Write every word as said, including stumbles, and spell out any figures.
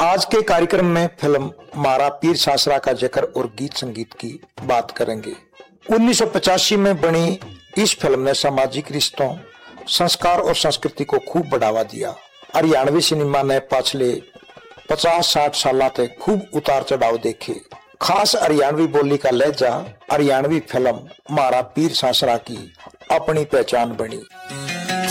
आज के कार्यक्रम में फिल्म मारा पीर सासरा का जिक्र और गीत संगीत की बात करेंगे। उन्नीस सौ पचासी में बनी इस फिल्म ने सामाजिक रिश्तों, संस्कार और संस्कृति को खूब बढ़ावा दिया। हरियाणवी सिनेमा ने पिछले पचास साठ साल तक खूब उतार चढ़ाव देखे। खास हरियाणवी बोली का लहजा हरियाणवी फिल्म मारा पीर सासरा की अपनी पहचान बनी।